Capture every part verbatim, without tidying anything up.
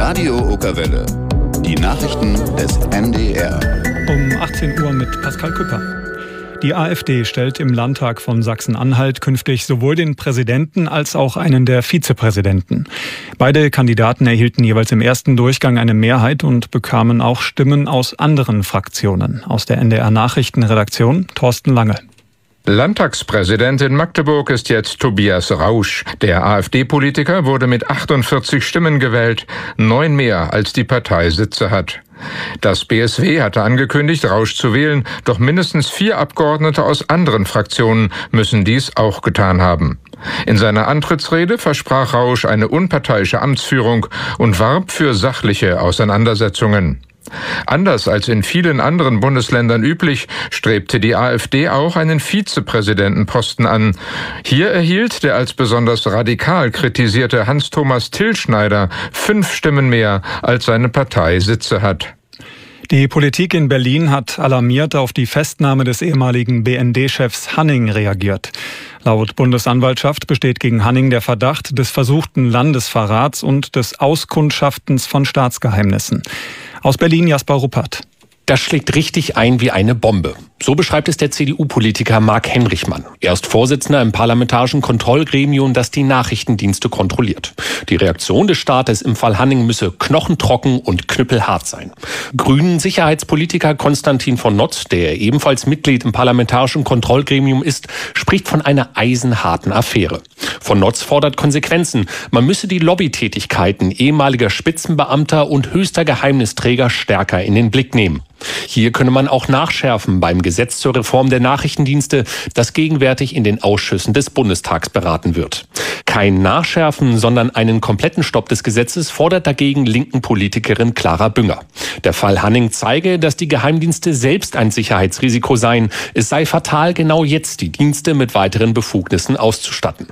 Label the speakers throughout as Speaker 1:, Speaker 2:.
Speaker 1: Radio Okerwelle. Die Nachrichten des N D R.
Speaker 2: Um achtzehn Uhr mit Pascal Küpper. Die AfD stellt im Landtag von Sachsen-Anhalt künftig sowohl den Präsidenten als auch einen der Vizepräsidenten. Beide Kandidaten erhielten jeweils im ersten Durchgang eine Mehrheit und bekamen auch Stimmen aus anderen Fraktionen. Aus der N D R-Nachrichtenredaktion Thorsten Lange.
Speaker 3: Landtagspräsident in Magdeburg ist jetzt Tobias Rausch. Der AfD-Politiker wurde mit achtundvierzig Stimmen gewählt, neun mehr als die Partei Sitze hat. Das B S W hatte angekündigt, Rausch zu wählen, doch mindestens vier Abgeordnete aus anderen Fraktionen müssen dies auch getan haben. In seiner Antrittsrede versprach Rausch eine unparteiische Amtsführung und warb für sachliche Auseinandersetzungen. Anders als in vielen anderen Bundesländern üblich, strebte die AfD auch einen Vizepräsidentenposten an. Hier erhielt der als besonders radikal kritisierte Hans-Thomas Tillschneider fünf Stimmen mehr, als seine Partei Sitze hat.
Speaker 2: Die Politik in Berlin hat alarmiert auf die Festnahme des ehemaligen B N D-Chefs Hanning reagiert. Laut Bundesanwaltschaft besteht gegen Hanning der Verdacht des versuchten Landesverrats und des Auskundschaftens von Staatsgeheimnissen. Aus Berlin Jasper Ruppert.
Speaker 4: Das schlägt richtig ein wie eine Bombe. So beschreibt es der C D U-Politiker Marc Henrichmann. Er ist Vorsitzender im Parlamentarischen Kontrollgremium, das die Nachrichtendienste kontrolliert. Die Reaktion des Staates im Fall Hanning müsse knochentrocken und knüppelhart sein. Grünen-Sicherheitspolitiker Konstantin von Notz, der ebenfalls Mitglied im Parlamentarischen Kontrollgremium ist, spricht von einer eisenharten Affäre. Von Notz fordert Konsequenzen. Man müsse die Lobbytätigkeiten ehemaliger Spitzenbeamter und höchster Geheimnisträger stärker in den Blick nehmen. Hier könne man auch nachschärfen beim Gesetz zur Reform der Nachrichtendienste, das gegenwärtig in den Ausschüssen des Bundestags beraten wird. Kein Nachschärfen, sondern einen kompletten Stopp des Gesetzes fordert dagegen linken Politikerin Clara Bünger. Der Fall Hanning zeige, dass die Geheimdienste selbst ein Sicherheitsrisiko seien. Es sei fatal, genau jetzt die Dienste mit weiteren Befugnissen auszustatten.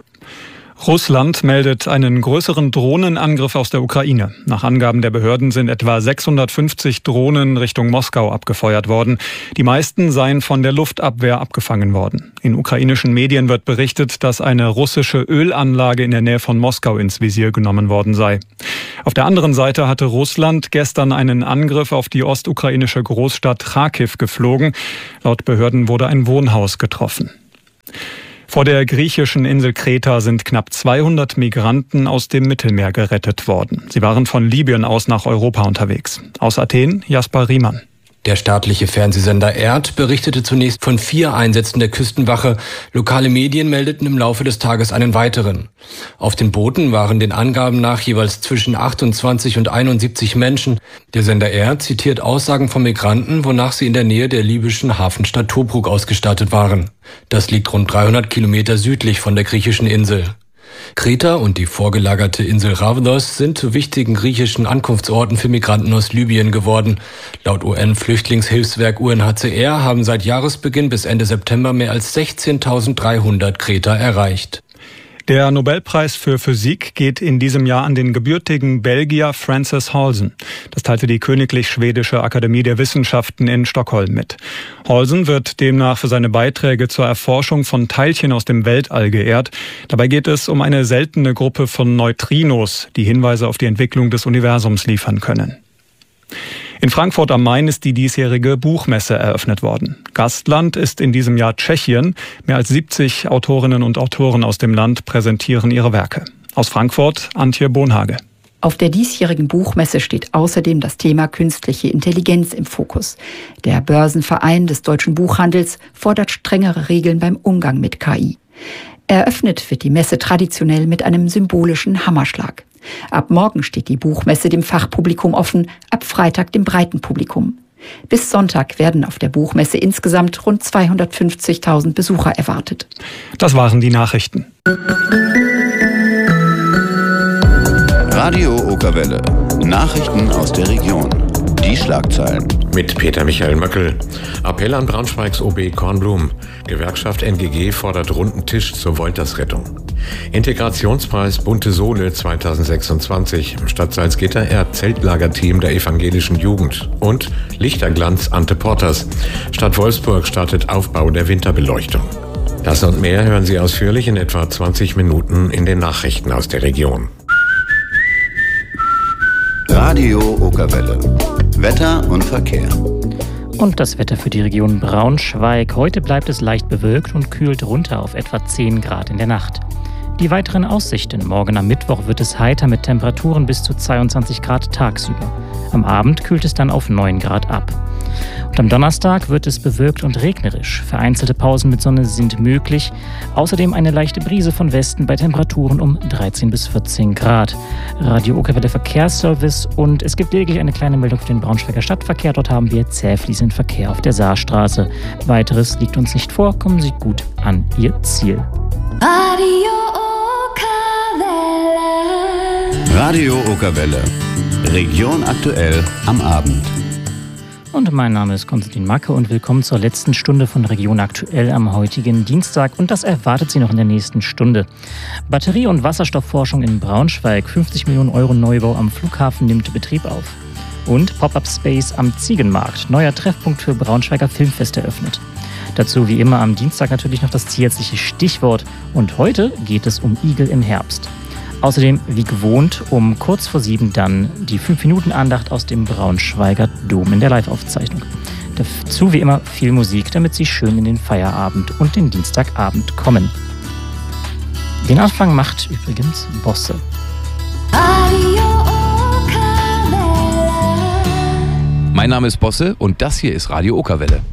Speaker 2: Russland meldet einen größeren Drohnenangriff aus der Ukraine. Nach Angaben der Behörden sind etwa sechshundertfünfzig Drohnen Richtung Moskau abgefeuert worden. Die meisten seien von der Luftabwehr abgefangen worden. In ukrainischen Medien wird berichtet, dass eine russische Ölanlage in der Nähe von Moskau ins Visier genommen worden sei. Auf der anderen Seite hatte Russland gestern einen Angriff auf die ostukrainische Großstadt Charkiw geflogen. Laut Behörden wurde ein Wohnhaus getroffen. Vor der griechischen Insel Kreta sind knapp zweihundert Migranten aus dem Mittelmeer gerettet worden. Sie waren von Libyen aus nach Europa unterwegs. Aus Athen, Jasper Riemann.
Speaker 5: Der staatliche Fernsehsender E R D berichtete zunächst von vier Einsätzen der Küstenwache. Lokale Medien meldeten im Laufe des Tages einen weiteren. Auf den Booten waren den Angaben nach jeweils zwischen achtundzwanzig und einundsiebzig Menschen. Der Sender E R D zitiert Aussagen von Migranten, wonach sie in der Nähe der libyschen Hafenstadt Tobruk ausgestattet waren. Das liegt rund dreihundert Kilometer südlich von der griechischen Insel. Kreta und die vorgelagerte Insel Rhodos sind zu wichtigen griechischen Ankunftsorten für Migranten aus Libyen geworden. Laut U N-Flüchtlingshilfswerk U N H C R haben seit Jahresbeginn bis Ende September mehr als sechzehntausenddreihundert Kreta erreicht.
Speaker 2: Der Nobelpreis für Physik geht in diesem Jahr an den gebürtigen Belgier Francis Halsen. Das teilte die Königlich Schwedische Akademie der Wissenschaften in Stockholm mit. Halsen wird demnach für seine Beiträge zur Erforschung von Teilchen aus dem Weltall geehrt. Dabei geht es um eine seltene Gruppe von Neutrinos, die Hinweise auf die Entwicklung des Universums liefern können. In Frankfurt am Main ist die diesjährige Buchmesse eröffnet worden. Gastland ist in diesem Jahr Tschechien. Mehr als siebzig Autorinnen und Autoren aus dem Land präsentieren ihre Werke. Aus Frankfurt, Antje Bonhage.
Speaker 6: Auf der diesjährigen Buchmesse steht außerdem das Thema künstliche Intelligenz im Fokus. Der Börsenverein des deutschen Buchhandels fordert strengere Regeln beim Umgang mit K I. Eröffnet wird die Messe traditionell mit einem symbolischen Hammerschlag. Ab morgen steht die Buchmesse dem Fachpublikum offen, ab Freitag dem breiten Publikum. Bis Sonntag werden auf der Buchmesse insgesamt rund zweihundertfünfzigtausend Besucher erwartet.
Speaker 2: Das waren die Nachrichten.
Speaker 1: Radio Okerwelle. Nachrichten aus der Region. Die Schlagzeilen.
Speaker 7: Mit Peter Michael Möckel. Appell an Braunschweigs O B Kornblum. Gewerkschaft N G G fordert runden Tisch zur Woltersrettung. Integrationspreis Bunte Sohle zweitausendsechsundzwanzig. Stadt Salzgitter ehrt Zeltlagerteam der evangelischen Jugend. Und Lichterglanz Ante Porters. Stadt Wolfsburg startet Aufbau der Winterbeleuchtung. Das und mehr hören Sie ausführlich in etwa zwanzig Minuten in den Nachrichten aus der Region.
Speaker 1: Radio Okerwelle. Wetter und Verkehr.
Speaker 8: Und das Wetter für die Region Braunschweig. Heute bleibt es leicht bewölkt und kühlt runter auf etwa zehn Grad in der Nacht. Die weiteren Aussichten. Morgen am Mittwoch wird es heiter mit Temperaturen bis zu zweiundzwanzig Grad tagsüber. Am Abend kühlt es dann auf neun Grad ab. Und am Donnerstag wird es bewölkt und regnerisch. Vereinzelte Pausen mit Sonne sind möglich. Außerdem eine leichte Brise von Westen bei Temperaturen um dreizehn bis vierzehn Grad. Radio Okerwelle Verkehrsservice und es gibt lediglich eine kleine Meldung für den Braunschweiger Stadtverkehr. Dort haben wir zähfließenden Verkehr auf der Saarstraße. Weiteres liegt uns nicht vor. Kommen Sie gut an Ihr Ziel.
Speaker 9: Radio Okerwelle.
Speaker 1: Radio Okerwelle. Region aktuell am Abend.
Speaker 8: Und mein Name ist Konstantin Macke und willkommen zur letzten Stunde von Region Aktuell am heutigen Dienstag. Und das erwartet Sie noch in der nächsten Stunde. Batterie- und Wasserstoffforschung in Braunschweig. fünfzig Millionen Euro Neubau am Flughafen nimmt Betrieb auf. Und Pop-Up Space am Ziegenmarkt. Neuer Treffpunkt für Braunschweiger Filmfest eröffnet. Dazu wie immer am Dienstag natürlich noch das zusätzliche Stichwort. Und heute geht es um Igel im Herbst. Außerdem, wie gewohnt, um kurz vor sieben dann die fünf Minuten Andacht aus dem Braunschweiger Dom in der Live-Aufzeichnung. Dazu wie immer viel Musik, damit Sie schön in den Feierabend und den Dienstagabend kommen. Den Anfang macht übrigens Bosse.
Speaker 9: Radio Okerwelle.
Speaker 10: Mein Name ist Bosse und das hier ist Radio Okerwelle.